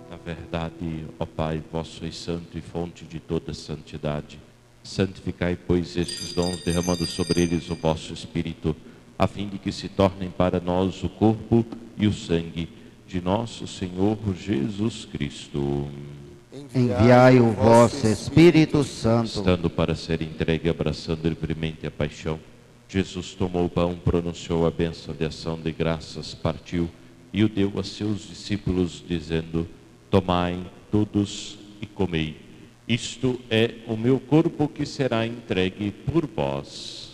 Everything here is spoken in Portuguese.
Na verdade, ó Pai, vós sois santo e fonte de toda santidade. Santificai, pois, estes dons, derramando sobre eles o vosso Espírito, a fim de que se tornem para nós o corpo e o sangue de nosso Senhor Jesus Cristo. Enviai o vosso Espírito Santo. Estando para ser entregue, abraçando livremente a paixão, Jesus tomou o pão, pronunciou a bênção de ação de graças, partiu e o deu a seus discípulos, dizendo: tomai todos e comei. Isto é o meu corpo que será entregue por vós.